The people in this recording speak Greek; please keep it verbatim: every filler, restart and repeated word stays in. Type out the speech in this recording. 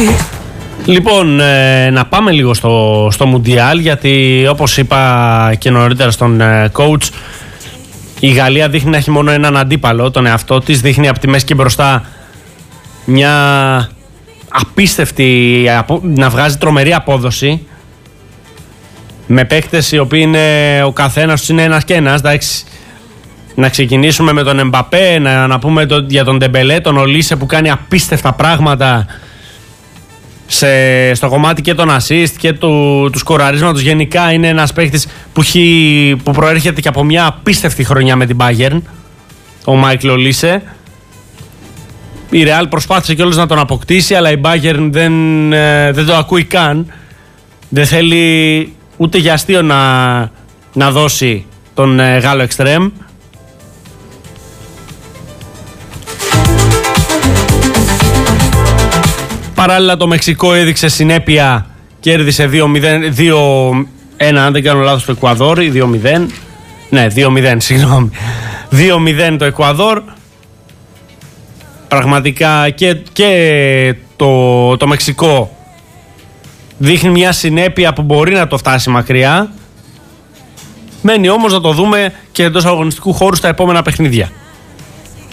Λοιπόν, ε, να πάμε λίγο στο, στο Μουντιάλ, γιατί όπως είπα και νωρίτερα στον ε, coach, η Γαλλία δείχνει να έχει μόνο έναν αντίπαλο, τον εαυτό της. Δείχνει από τη μέση και μπροστά μια απίστευτη, να βγάζει τρομερή απόδοση, με παίκτες οι οποίοι είναι, ο καθένας τους είναι ένας και ένας. Εντάξει, να ξεκινήσουμε με τον Εμπαπέ, να, να πούμε το, για τον Ντεμπελέ, τον Ολίσε που κάνει απίστευτα πράγματα σε, στο κομμάτι και των assist και του, του σκοραρίσματος. Γενικά είναι ένας παίκτης που, έχει, που προέρχεται και από μια απίστευτη χρονιά με την Bayern, ο Μάικλ Ολίσε. Η Real προσπάθησε κιόλας να τον αποκτήσει, αλλά η Bayern δεν, ε, δεν το ακούει καν. Δεν θέλει ούτε για αστείο να, να δώσει τον ε, Γάλλο εξτρέμ. Παράλληλα το Μεξικό έδειξε συνέπεια, κέρδισε δύο μηδέν, δύο ένα αν δεν κάνω λάθος το Εκουαδόρ, ή δύο μηδέν, ναι δύο μηδέν συγγνώμη, δύο μηδέν το Εκουαδόρ. Πραγματικά και, και το, το Μεξικό δείχνει μια συνέπεια που μπορεί να το φτάσει μακριά. Μένει όμως να το δούμε και εντός αγωνιστικού χώρου στα επόμενα παιχνίδια.